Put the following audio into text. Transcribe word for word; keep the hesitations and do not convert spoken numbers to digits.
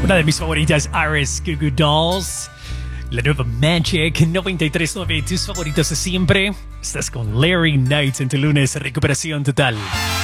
Una de mis favoritas, Iris Goo Goo Dolls. La nueva Magic noventa y tres punto nueve, tus favoritos de siempre. Estás con Larry Knight en tu lunes de recuperación total.